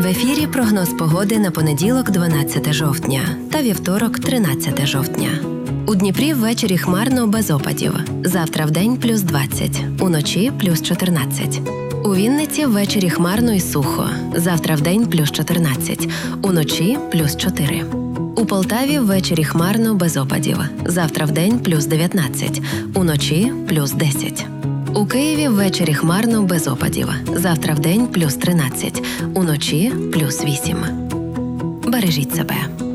В ефірі прогноз погоди на понеділок 12 жовтня та вівторок 13 жовтня. У Дніпрі ввечері хмарно без опадів. Завтра вдень плюс 20, уночі плюс 14. У Вінниці ввечері хмарно і сухо. Завтра вдень плюс 14, уночі плюс 4. У Полтаві ввечері хмарно без опадів. Завтра вдень плюс 19, уночі плюс 10. У Києві ввечері хмарно без опадів. Завтра вдень плюс 13, уночі плюс 8. Бережіть себе.